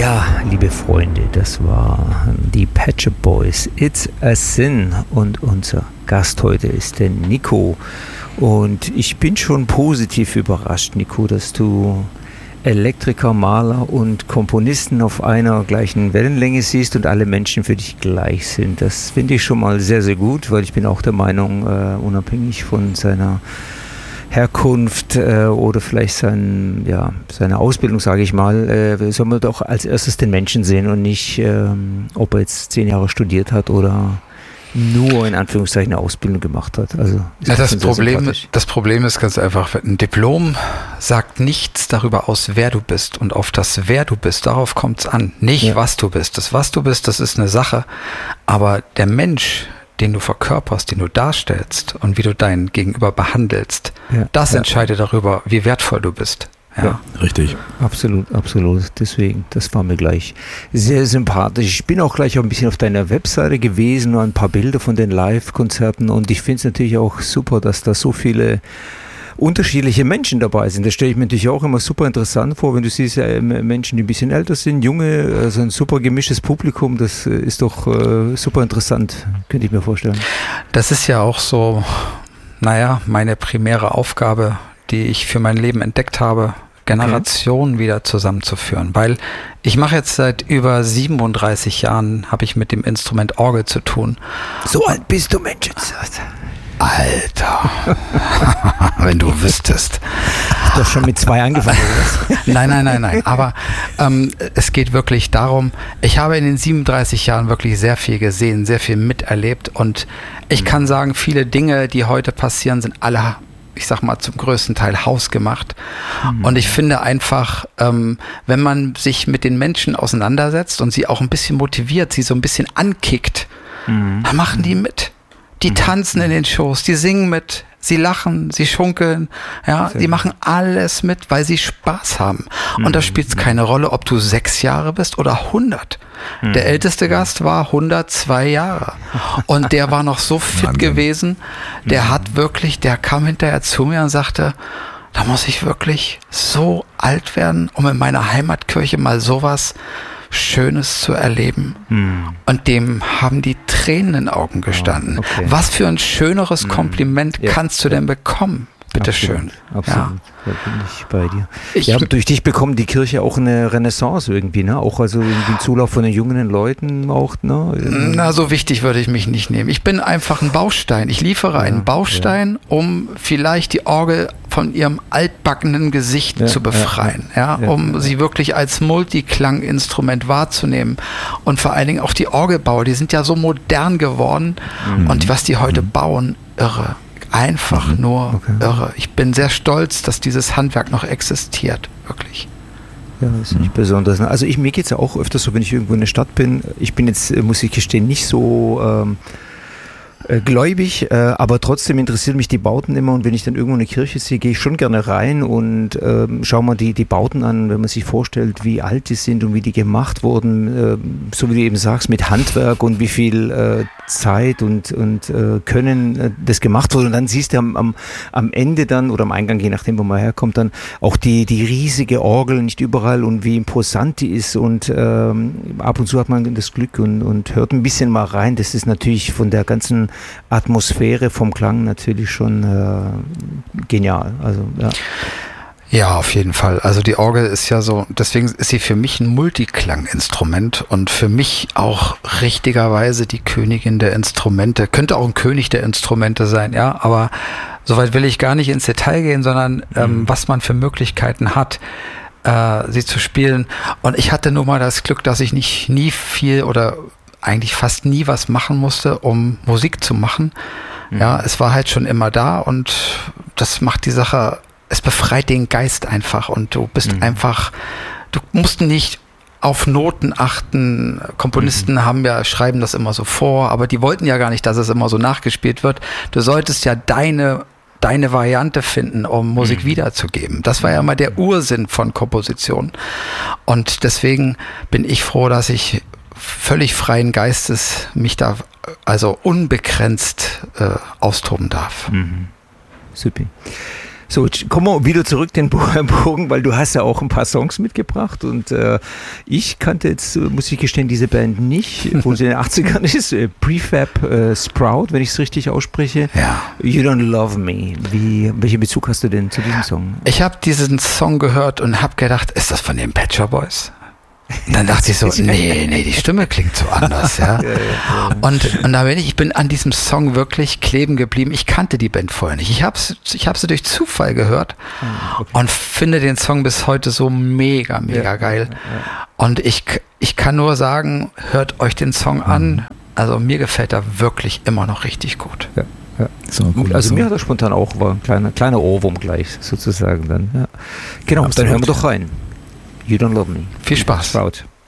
Ja, liebe Freunde, das waren die Pet Shop Boys, It's a Sin, und unser Gast heute ist der Nico. Und ich bin schon positiv überrascht, Nico, dass du Elektriker, Maler und Komponisten auf einer gleichen Wellenlänge siehst und alle Menschen für dich gleich sind. Das finde ich schon mal sehr, sehr gut, weil ich bin auch der Meinung, unabhängig von seiner Herkunft oder vielleicht seine Ausbildung, sage ich mal, soll man doch als erstes den Menschen sehen und nicht, ob er jetzt 10 Jahre studiert hat oder nur in Anführungszeichen eine Ausbildung gemacht hat. Also das Problem ist ganz einfach, ein Diplom sagt nichts darüber aus, wer du bist, und auf das wer du bist, darauf kommt es an, nicht was du bist. Das was du bist, das ist eine Sache, aber der Mensch, den du verkörperst, den du darstellst und wie du dein Gegenüber behandelst, das entscheidet darüber, wie wertvoll du bist. Ja, richtig. Absolut, absolut. Deswegen, das war mir gleich sehr sympathisch. Ich bin auch gleich ein bisschen auf deiner Webseite gewesen, ein paar Bilder von den Live-Konzerten, und ich finde es natürlich auch super, dass da so viele unterschiedliche Menschen dabei sind. Das stelle ich mir natürlich auch immer super interessant vor, wenn du siehst, Menschen, die ein bisschen älter sind, junge, also ein super gemischtes Publikum, das ist doch super interessant, könnte ich mir vorstellen. Das ist ja auch so, meine primäre Aufgabe, die ich für mein Leben entdeckt habe, Generationen wieder zusammenzuführen. Weil ich mache jetzt seit über 37 Jahren, habe ich mit dem Instrument Orgel zu tun. So alt bist du, Mensch. Alter, wenn du wüsstest. Hast du schon mit 2 angefangen, oder? Nein. Aber es geht wirklich darum, ich habe in den 37 Jahren wirklich sehr viel gesehen, sehr viel miterlebt, und ich kann sagen, viele Dinge, die heute passieren, sind alle, ich sag mal, zum größten Teil hausgemacht. Und ich finde einfach, wenn man sich mit den Menschen auseinandersetzt und sie auch ein bisschen motiviert, sie so ein bisschen ankickt, dann machen die mit. Die tanzen in den Shows, die singen mit, sie lachen, sie schunkeln, die machen alles mit, weil sie Spaß haben. Und da spielt es keine Rolle, ob du 6 Jahre bist oder 100. Der älteste Gast war 102 Jahre. Und der war noch so fit gewesen, der kam hinterher zu mir und sagte, da muss ich wirklich so alt werden, um in meiner Heimatkirche mal sowas Schönes zu erleben. Und dem haben die Tränen in den Augen gestanden. Okay. Was für ein schöneres Kompliment kannst du denn bekommen? Bitteschön. Absolut. Da bin ich bei dir. Durch dich bekommt die Kirche auch eine Renaissance irgendwie, ne? Auch also irgendwie ein Zulauf von den jungen Leuten auch, ne? Na, so wichtig würde ich mich nicht nehmen. Ich bin einfach ein Baustein. Ich liefere einen Baustein, um vielleicht die Orgel von ihrem altbackenen Gesicht zu befreien, um sie wirklich als Multiklanginstrument wahrzunehmen. Und vor allen Dingen auch die Orgelbauer, die sind ja so modern geworden, und was die heute bauen, irre. Einfach nur irre. Ich bin sehr stolz, dass dieses Handwerk noch existiert, wirklich. Ja, das ist nicht besonders. Also mir geht es ja auch öfters so, wenn ich irgendwo in der Stadt bin. Ich bin jetzt, muss ich gestehen, nicht so gläubig, aber trotzdem interessieren mich die Bauten immer, und wenn ich dann irgendwo eine Kirche sehe, gehe ich schon gerne rein und schaue mal die Bauten an, wenn man sich vorstellt, wie alt die sind und wie die gemacht wurden, so wie du eben sagst, mit Handwerk und wie viel Zeit und Können das gemacht wurde, und dann siehst du am Ende dann oder am Eingang, je nachdem, wo man herkommt, dann auch die riesige Orgel, nicht überall, und wie imposant die ist, und ab und zu hat man das Glück und hört ein bisschen mal rein. Das ist natürlich von der ganzen Atmosphäre, vom Klang natürlich schon genial. Also Ja, auf jeden Fall. Also die Orgel ist ja so, deswegen ist sie für mich ein Multiklanginstrument und für mich auch richtigerweise die Königin der Instrumente. Könnte auch ein König der Instrumente sein, aber soweit will ich gar nicht ins Detail gehen, sondern was man für Möglichkeiten hat, sie zu spielen. Und ich hatte nur mal das Glück, dass ich nie viel oder eigentlich fast nie was machen musste, um Musik zu machen. Es war halt schon immer da, und das macht die Sache, es befreit den Geist einfach, und du bist einfach, du musst nicht auf Noten achten. Komponisten schreiben das immer so vor, aber die wollten ja gar nicht, dass es immer so nachgespielt wird. Du solltest ja deine Variante finden, um Musik wiederzugeben. Das war ja mal der Ursinn von Komposition. Und deswegen bin ich froh, dass ich völlig freien Geistes mich da also unbegrenzt austoben darf. Super. So, jetzt kommen wir wieder zurück den Bogen, weil du hast ja auch ein paar Songs mitgebracht und ich kannte jetzt, muss ich gestehen, diese Band nicht, wo sie in den 80ern ist, Prefab Sprout, wenn ich es richtig ausspreche. Ja. You Don't Love Me. Welchen Bezug hast du denn zu diesem Song? Ich habe diesen Song gehört und habe gedacht, ist das von den Pet Shop Boys? Und dann dachte ich so, nee, die Stimme klingt so anders, ja. Und da ich bin an diesem Song wirklich kleben geblieben. Ich kannte die Band vorher nicht. Ich hab sie durch Zufall gehört und finde den Song bis heute so mega geil. Und ich kann nur sagen, hört euch den Song an. Also mir gefällt er wirklich immer noch richtig gut. Ja. So, also mir hat er spontan auch, war ein kleiner Ohrwurm gleich sozusagen dann. Ja. Genau, absolut. Dann hören wir doch rein. You Don't Love Me. Viel Spaß.